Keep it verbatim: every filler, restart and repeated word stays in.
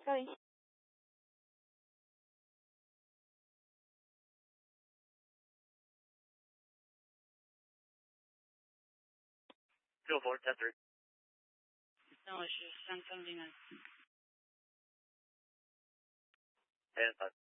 可以。 Go for it, tester. 那我是三三零二。 And five.